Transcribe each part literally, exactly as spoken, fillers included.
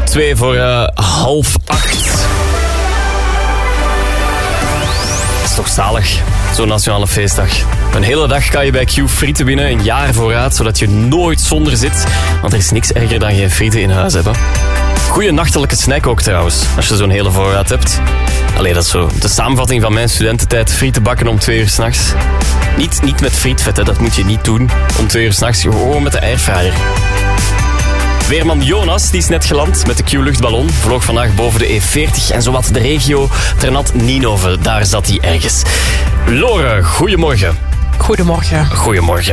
twee voor uh, half acht. Dat is toch zalig, zo'n nationale feestdag. Een hele dag kan je bij Q frieten winnen, een jaar vooruit, zodat je nooit zonder zit. Want er is niks erger dan geen frieten in huis hebben. Goeie nachtelijke snack ook trouwens, als je zo'n hele voorraad hebt. Allee, dat is zo de samenvatting van mijn studententijd. Frieten bakken om twee uur s'nachts. Niet, niet met frietvet, hè. Dat moet je niet doen. Om twee uur s'nachts, gewoon met de airfryer. Weerman Jonas, die is net geland met de Q-luchtballon. Vloog vandaag boven de E veertig en zowat de regio Ternat-Ninove. Daar zat hij ergens. Lore, goedemorgen. Goedemorgen. Goedemorgen.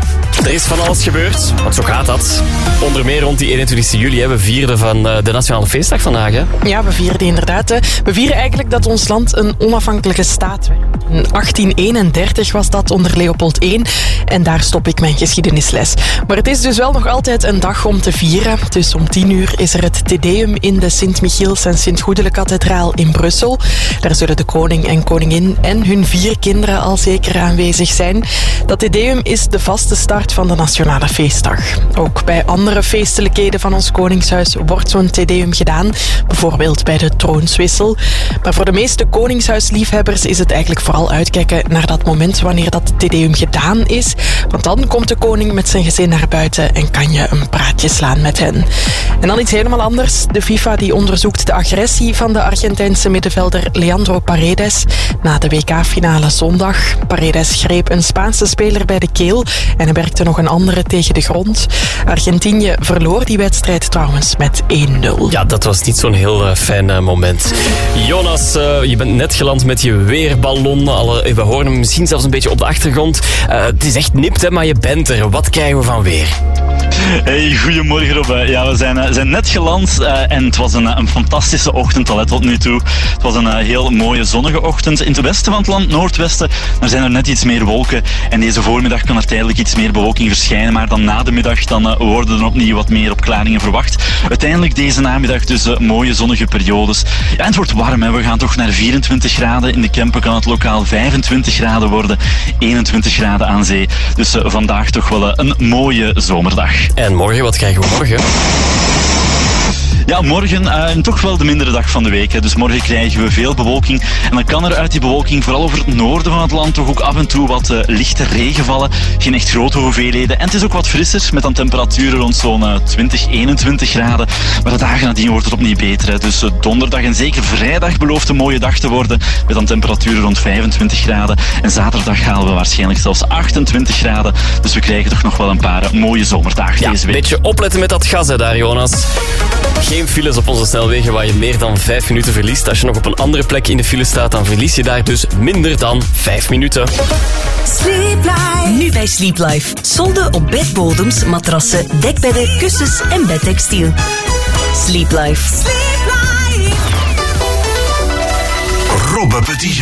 Er is van alles gebeurd, want zo gaat dat. Onder meer rond die eenentwintigste juli. Hè. We vierden van de Nationale Feestdag vandaag. Hè. Ja, we vierden inderdaad. Hè. We vieren eigenlijk dat ons land een onafhankelijke staat werd. In achttien eenendertig was dat onder Leopold de Eerste. En daar stop ik mijn geschiedenisles. Maar het is dus wel nog altijd een dag om te vieren. Dus om tien uur is er het Te Deum in de Sint-Michiels en Sint-Goedele-kathedraal in Brussel. Daar zullen de koning en koningin en hun vier kinderen al zeker aanwezig zijn. Dat Te Deum is de vaste start van de Nationale Feestdag. Ook bij andere feestelijkheden van ons Koningshuis wordt zo'n Te Deum gedaan. Bijvoorbeeld bij de troonswissel. Maar voor de meeste Koningshuisliefhebbers is het eigenlijk vooral uitkijken naar dat moment wanneer dat Te Deum gedaan is. Want dan komt de koning met zijn gezin naar buiten en kan je een praatje slaan met hen. En dan iets helemaal anders. De FIFA die onderzoekt de agressie van de Argentijnse middenvelder Leandro Paredes na de W K-finale zondag. Paredes greep een Spaanse speler bij de keel en hij werkte nog een andere tegen de grond. Argentinië verloor die wedstrijd trouwens met één nul. Ja, dat was niet zo'n heel uh, fijn uh, moment. Jonas, uh, je bent net geland met je weerballon. Alle, we horen hem misschien zelfs een beetje op de achtergrond. Uh, het is echt nipt, hè, maar je bent er. Wat krijgen we van weer? Hey, goedemorgen Robbe. Ja, we zijn, uh, zijn net geland uh, en het was een, een fantastische ochtend al tot nu toe. Het was een uh, heel mooie zonnige ochtend. In het westen van het land, noordwesten, daar zijn er net iets meer wolken. En deze voormiddag kan er tijdelijk iets meer bewolking verschijnen. Maar dan na de middag dan, uh, worden er opnieuw wat meer opklaringen verwacht. Uiteindelijk deze namiddag dus uh, mooie zonnige periodes. Ja, en het wordt warm, hè. We gaan toch naar vierentwintig graden. In de Kempen kan het lokaal vijfentwintig graden worden. eenentwintig graden aan zee. Dus uh, vandaag toch wel uh, een mooie zomerdag. En morgen, wat krijgen we morgen? Ja, morgen uh, toch wel de mindere dag van de week. Hè. Dus morgen krijgen we veel bewolking. En dan kan er uit die bewolking, vooral over het noorden van het land, toch ook af en toe wat uh, lichte regen vallen. Geen echt grote hoeveelheden. En het is ook wat frisser, met dan temperaturen rond zo'n uh, twintig, eenentwintig graden. Maar de dagen nadien wordt het opnieuw beter. Hè. Dus uh, donderdag en zeker vrijdag belooft een mooie dag te worden. Met dan temperaturen rond vijfentwintig graden. En zaterdag halen we waarschijnlijk zelfs achtentwintig graden. Dus we krijgen toch nog wel een paar uh, mooie zomerdagen ja, deze week. Een beetje opletten met dat gas, hè, daar, Jonas. Geen files op onze snelwegen waar je meer dan vijf minuten verliest. Als je nog op een andere plek in de file staat, dan verlies je daar dus minder dan vijf minuten. Sleep Life. Nu bij Sleep Life. Solden op bedbodems, matrassen, dekbedden, kussens en bedtextiel. Sleep Life. Sleep Life. Robbe Petit.